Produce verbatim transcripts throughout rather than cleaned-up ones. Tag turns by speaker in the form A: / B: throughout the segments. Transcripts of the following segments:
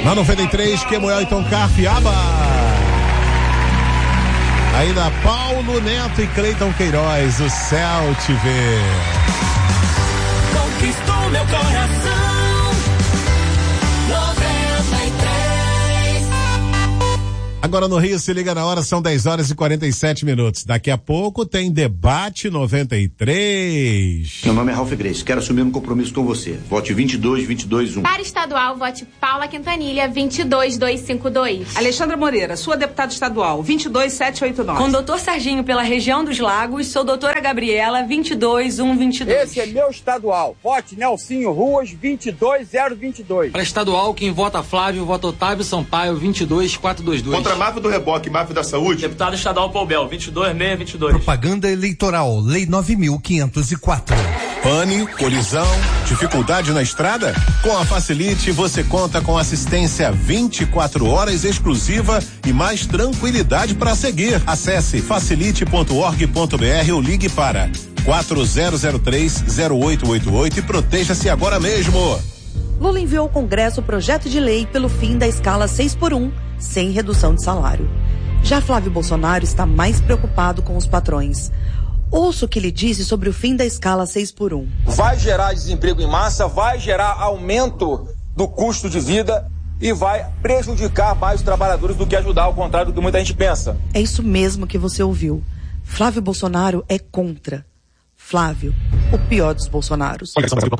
A: Na noventa e três, Kemuel e Tom Carfiaba. Ainda Paulo Neto e Cleiton Queiroz, o céu te vê.
B: Conquistou meu coração, noventa e três.
A: Agora no Rio, se liga na hora, são dez horas e quarenta e sete minutos. Daqui a pouco tem Debate noventa e três.
C: Meu nome é Ralph Grace, quero assumir um compromisso com você. Vote vinte e dois, vinte e dois, um.
D: Para estadual, vote Paula Quintanilha, vinte e dois, duzentos e cinquenta e dois.
E: Alexandra Moreira, sua deputada estadual, vinte e dois, setecentos e oitenta e nove.
F: Com doutor Serginho pela região dos Lagos, sou doutora Gabriela, vinte e dois, cento e vinte e dois.
G: Esse é meu estadual. Vote Nelsinho Ruas, vinte e dois, zero vinte e dois.
H: Para estadual, quem vota Flávio, vota Otávio Sampaio, vinte e dois, quatrocentos e vinte e dois.
I: Contra a máfia do reboque, máfia da saúde.
J: Deputado estadual Paul Bel, vinte e dois, seiscentos e vinte e dois.
K: Propaganda eleitoral, lei nove mil quinhentos e quatro.
A: Pane, colisão, dificuldade na estrada? Com a Facilite você conta com assistência vinte e quatro horas exclusiva e mais tranquilidade para seguir. Acesse facilite ponto org ponto br ou ligue para quatro zero zero três, zero oito oito oito e proteja-se agora mesmo.
L: Lula enviou ao Congresso o projeto de lei pelo fim da escala seis por um, sem redução de salário. Já Flávio Bolsonaro está mais preocupado com os patrões. Ouça o que ele disse sobre o fim da escala seis por um.
G: Vai gerar desemprego em massa, vai gerar aumento do custo de vida e vai prejudicar mais os trabalhadores do que ajudar, ao contrário do que muita gente pensa.
L: É isso mesmo que você ouviu. Flávio Bolsonaro é contra. Flávio, o pior dos Bolsonaros.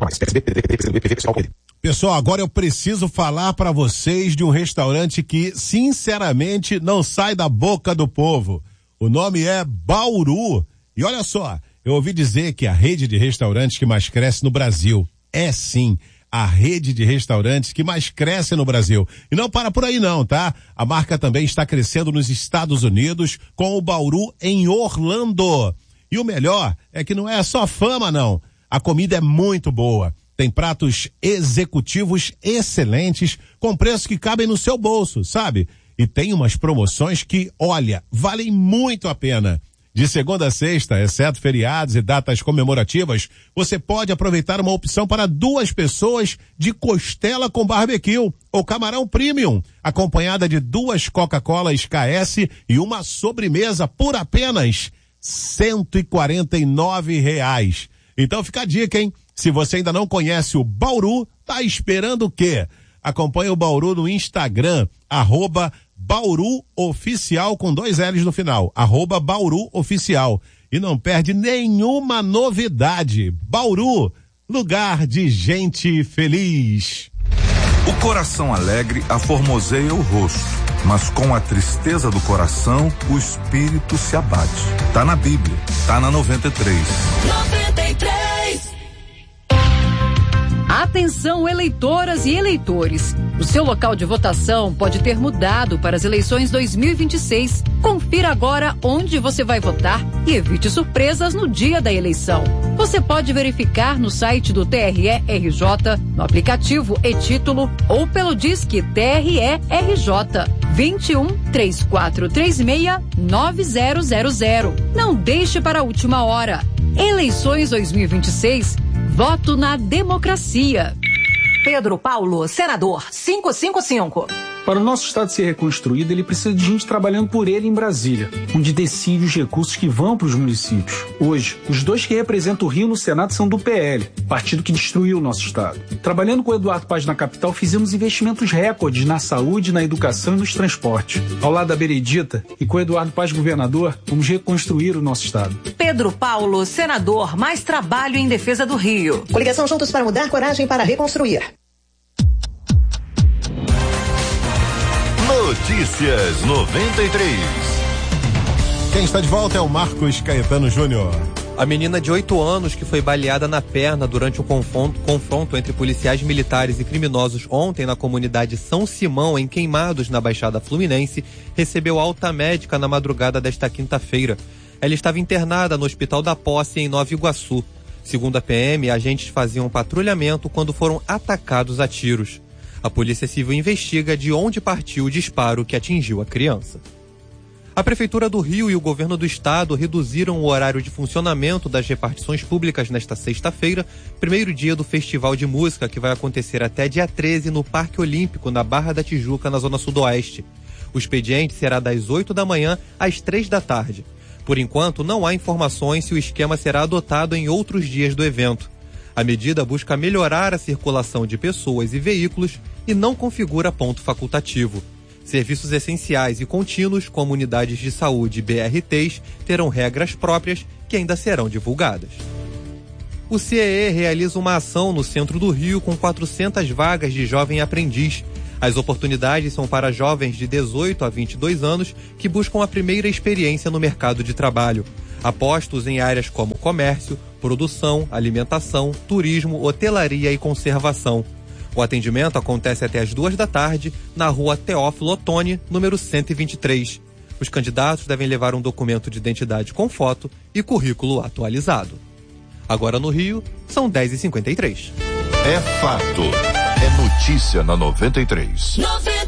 A: Pessoal, agora eu preciso falar para vocês de um restaurante que, sinceramente, não sai da boca do povo. O nome é Bauru. E olha só, eu ouvi dizer que a rede de restaurantes que mais cresce no Brasil é sim a rede de restaurantes que mais cresce no Brasil. E não para por aí não, tá? A marca também está crescendo nos Estados Unidos com o Bauru em Orlando. E o melhor é que não é só fama não, a comida é muito boa. Tem pratos executivos excelentes com preços que cabem no seu bolso, sabe? E tem umas promoções que, olha, valem muito a pena. De segunda a sexta, exceto feriados e datas comemorativas, você pode aproveitar uma opção para duas pessoas de costela com barbecue ou camarão premium, acompanhada de duas Coca-Colas K S e uma sobremesa por apenas cento e quarenta e nove reais. Então fica a dica, hein? Se você ainda não conhece o Bauru, tá esperando o quê? Acompanhe o Bauru no Instagram, arroba Bauru Oficial com dois L's no final, arroba Bauru Oficial. E não perde nenhuma novidade. Bauru, lugar de gente feliz.
M: O coração alegre aformoseia o rosto, mas com a tristeza do coração, o espírito se abate. Tá na Bíblia, tá na noventa e três.
B: noventa e três.
N: Atenção, eleitoras e eleitores. O seu local de votação pode ter mudado para as eleições dois mil e vinte e seis. Confira agora onde você vai votar e evite surpresas no dia da eleição. Você pode verificar no site do T R E R J, no aplicativo e-Título ou pelo Disque T R E R J vinte e um, três quatro três seis, nove zero zero zero. Não deixe para a última hora. Eleições dois mil e vinte e seis. Voto na democracia.
O: Pedro Paulo, senador, quinhentos e cinquenta e cinco.
P: Para o nosso estado ser reconstruído, ele precisa de gente trabalhando por ele em Brasília, onde decide os recursos que vão para os municípios. Hoje, os dois que representam o Rio no Senado são do P L, partido que destruiu o nosso estado. Trabalhando com o Eduardo Paz na capital, fizemos investimentos recordes na saúde, na educação e nos transportes. Ao lado da Benedita e com o Eduardo Paz governador, vamos reconstruir o nosso estado.
O: Pedro Paulo, senador, mais trabalho em defesa do Rio.
Q: Coligação Juntos para Mudar, coragem para reconstruir.
R: Notícias noventa e três.
A: Quem está de volta é o Marcos Caetano Júnior.
S: A menina de oito anos que foi baleada na perna durante um confronto, confronto entre policiais militares e criminosos ontem na comunidade São Simão, em Queimados, na Baixada Fluminense, recebeu alta médica na madrugada desta quinta-feira. Ela estava internada no Hospital da Posse, em Nova Iguaçu. Segundo a P M, agentes faziam patrulhamento quando foram atacados a tiros. A Polícia Civil investiga de onde partiu o disparo que atingiu a criança. A Prefeitura do Rio e o Governo do Estado reduziram o horário de funcionamento das repartições públicas nesta sexta-feira, primeiro dia do Festival de Música, que vai acontecer até dia treze no Parque Olímpico, na Barra da Tijuca, na Zona Sudoeste. O expediente será das oito da manhã às três da tarde. Por enquanto, não há informações se o esquema será adotado em outros dias do evento. A medida busca melhorar a circulação de pessoas e veículos e não configura ponto facultativo. Serviços essenciais e contínuos, como unidades de saúde e B R Ts, terão regras próprias que ainda serão divulgadas. O C E E realiza uma ação no centro do Rio com quatrocentas vagas de jovem aprendiz. As oportunidades são para jovens de dezoito a vinte e dois anos que buscam a primeira experiência no mercado de trabalho. Apostos em áreas como comércio, produção, alimentação, turismo, hotelaria e conservação. O atendimento acontece até as duas da tarde, na rua Teófilo Otoni, número cento e vinte e três. Os candidatos devem levar um documento de identidade com foto e currículo atualizado. Agora no Rio, são dez e cinquenta e três.
R: É fato. É notícia na noventa e três.